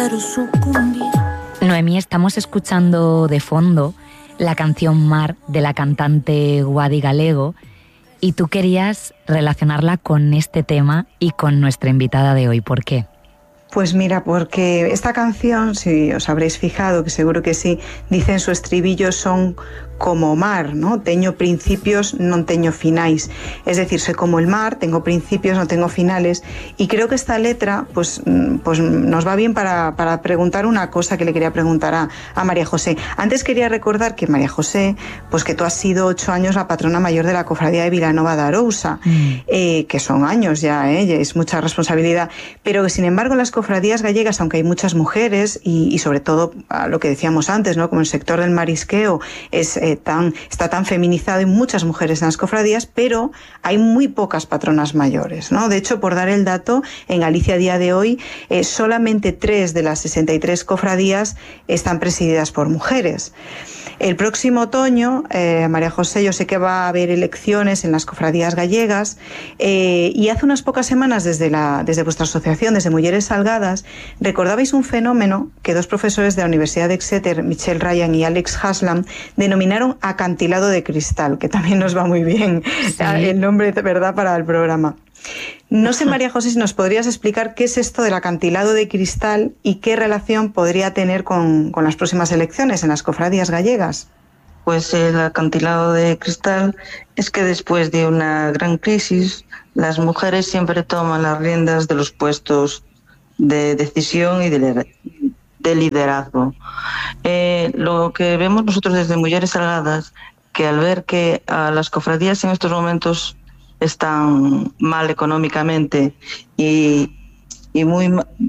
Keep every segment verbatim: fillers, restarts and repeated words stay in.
quiero sucumbir. Noemí, estamos escuchando de fondo la canción Mar de la cantante Guadi Galego y tú querías relacionarla con este tema y con nuestra invitada de hoy. ¿Por qué? Pues mira, porque esta canción, si os habréis fijado, que seguro que sí, dice en su estribillo son como mar, ¿no? Teño principios, non teño finais. Es decir, soy como el mar, tengo principios, no tengo finales. Y creo que esta letra pues, pues nos va bien para, para preguntar una cosa que le quería preguntar a, a María José. Antes quería recordar que María José, pues que tú has sido ocho años la patrona mayor de la cofradía de Vilanova de Arousa, mm. eh, que son años ya, ¿eh? Es mucha responsabilidad. Pero que sin embargo las cofradías gallegas, aunque hay muchas mujeres y, y sobre todo a lo que decíamos antes, ¿no? Como el sector del marisqueo es Eh, tan, está tan feminizado, y muchas mujeres en las cofradías, pero hay muy pocas patronas mayores, ¿no? De hecho, por dar el dato, en Galicia a día de hoy eh, solamente tres de las sesenta y tres cofradías están presididas por mujeres. El próximo otoño, eh, María José, yo sé que va a haber elecciones en las cofradías gallegas eh, y hace unas pocas semanas desde, la, desde vuestra asociación, desde Mujeres Salgadas, recordabais un fenómeno que dos profesores de la Universidad de Exeter, Michelle Ryan y Alex Haslam, denominaron acantilado de cristal, que también nos va muy bien, sí. El nombre de verdad para el programa. No sé, María José, si nos podrías explicar qué es esto del acantilado de cristal y qué relación podría tener con, con las próximas elecciones en las cofradías gallegas. Pues el acantilado de cristal es que después de una gran crisis, las mujeres siempre toman las riendas de los puestos de decisión y de, de liderazgo. Eh, lo que vemos nosotros desde Mujeres Salgadas, que al ver que a las cofradías en estos momentos están mal económicamente y, y muy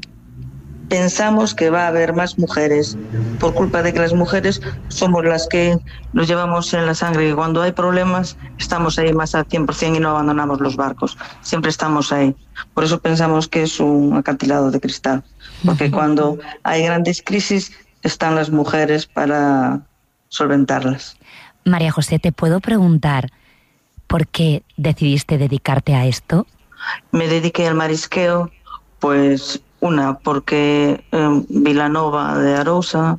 pensamos que va a haber más mujeres por culpa de que las mujeres somos las que nos llevamos en la sangre, y cuando hay problemas estamos ahí más al cien por ciento y no abandonamos los barcos, siempre estamos ahí. Por eso pensamos que es un acantilado de cristal, porque cuando hay grandes crisis están las mujeres para solventarlas. María José, ¿te puedo preguntar por qué decidiste dedicarte a esto? Me dediqué al marisqueo, pues una, porque eh, Vilanova de Arousa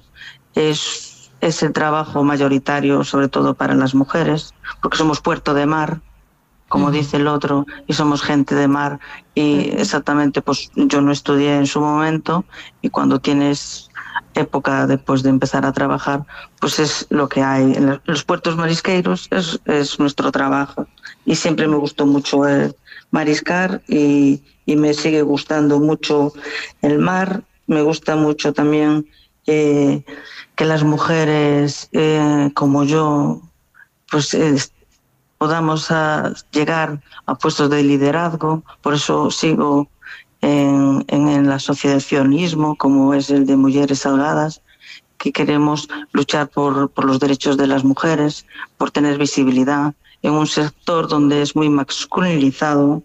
es, es el trabajo mayoritario, sobre todo para las mujeres, porque somos puerto de mar, como uh-huh. dice el otro, y somos gente de mar, y uh-huh. exactamente, pues yo no estudié en su momento, y cuando tienes época después de empezar a trabajar, pues es lo que hay. En los puertos marisqueiros es, es nuestro trabajo, y siempre me gustó mucho el mariscar y, y me sigue gustando mucho el mar. Me gusta mucho también eh, que las mujeres eh, como yo pues eh, podamos a llegar a puestos de liderazgo. Por eso sigo En, en el asociacionismo como es el de Mujeres Salgadas, que queremos luchar por, por los derechos de las mujeres, por tener visibilidad en un sector donde es muy masculinizado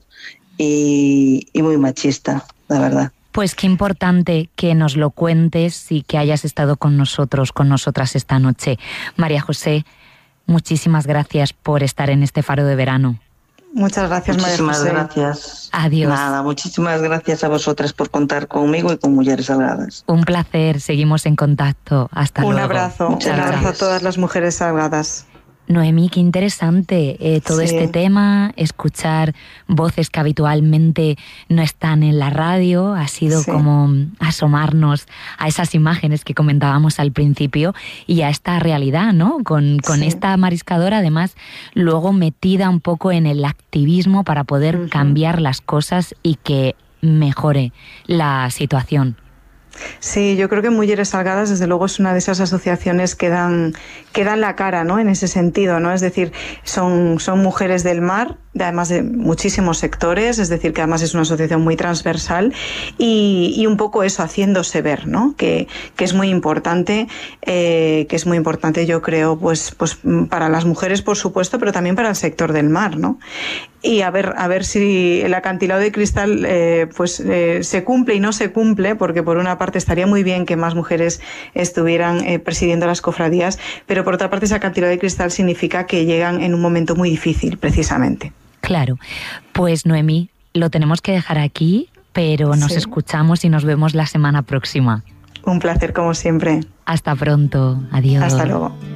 y, y muy machista, la verdad. Pues qué importante que nos lo cuentes y que hayas estado con nosotros, con nosotras esta noche. María José, muchísimas gracias por estar en este Faro de Verano. Muchas gracias, María José. Muchísimas gracias. Adiós. Nada, muchísimas gracias a vosotras por contar conmigo y con Mujeres Salgadas. Un placer, seguimos en contacto. Hasta un luego. Abrazo, Muchas un gracias. abrazo a todas las Mujeres Salgadas. Noemí, qué interesante eh, todo sí. este tema, escuchar voces que habitualmente no están en la radio, ha sido sí. como asomarnos a esas imágenes que comentábamos al principio y a esta realidad, ¿no? Con, con sí. esta mariscadora, además, luego metida un poco en el activismo para poder uh-huh. cambiar las cosas y que mejore la situación. Sí, yo creo que Mujeres Salgadas, desde luego, es una de esas asociaciones que dan, que dan la cara, ¿no? En ese sentido, ¿no? Es decir, son, son mujeres del mar, de, además de muchísimos sectores, es decir, que además es una asociación muy transversal y, y un poco eso, haciéndose ver, ¿no? Que, que es muy importante, eh, que es muy importante, yo creo, pues, pues para las mujeres, por supuesto, pero también para el sector del mar, ¿no? Y a ver, a ver si el acantilado de cristal eh, pues eh, se cumple y no se cumple, porque por una parte estaría muy bien que más mujeres estuvieran eh, presidiendo las cofradías, pero por otra parte ese acantilado de cristal significa que llegan en un momento muy difícil, precisamente. Claro. Pues Noemí, lo tenemos que dejar aquí, pero nos sí. escuchamos y nos vemos la semana próxima. Un placer como siempre. Hasta pronto. Adiós. Hasta luego.